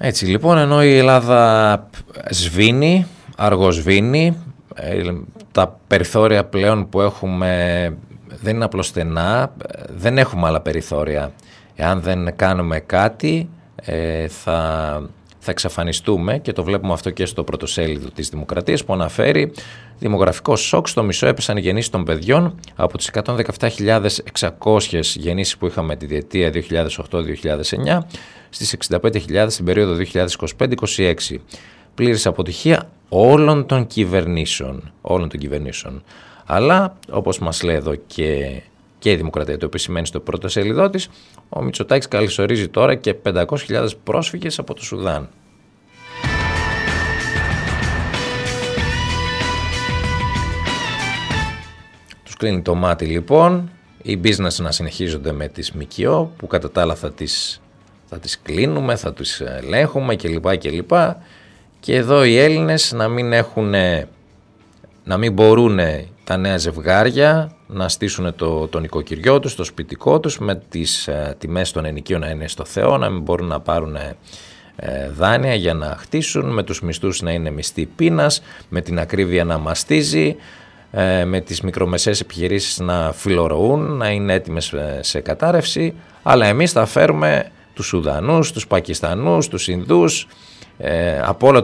Έτσι λοιπόν, ενώ η Ελλάδα σβήνει, αργοσβήνει, τα περιθώρια πλέον που έχουμε δεν είναι απλώς στενά, δεν έχουμε άλλα περιθώρια. Εάν δεν κάνουμε κάτι θα εξαφανιστούμε, και το βλέπουμε αυτό και στο πρωτοσέλιδο της Δημοκρατίας που αναφέρει δημογραφικό σοκ, στο μισό έπεσαν οι γεννήσεις των παιδιών από τις 117.600 γεννήσεις που είχαμε τη διετία 2008-2009 στις 65.000 στην περίοδο 2025-2026. Πλήρης αποτυχία όλων των κυβερνήσεων. Αλλά, όπως μας λέει εδώ και η Δημοκρατία, το επισημαίνει στο πρώτο σελίδό της, ο Μητσοτάκης καλωσορίζει τώρα και 500.000 πρόσφυγες από το Σουδάν. Τους κλείνει το μάτι λοιπόν, οι business να συνεχίζονται με τις ΜΚΟ που κατά τα άλλα θα τις κλείνουμε, θα τις ελέγχουμε κλπ. Και εδώ οι Έλληνες να μην μπορούν τα νέα ζευγάρια να στήσουν το νοικοκυριό τους, το σπιτικό τους, με τις τιμές των ενοικίων να είναι στο Θεό, να μην μπορούν να πάρουν δάνεια για να χτίσουν, με τους μισθούς να είναι μισθοί πείνας, με την ακρίβεια να μαστίζει, με τις μικρομεσαίες επιχειρήσεις να φιλορροούν, να είναι έτοιμες σε κατάρρευση, αλλά εμείς θα φέρουμε τους Σουδανούς, τους Πακιστανούς, τους Ινδούς, από όλα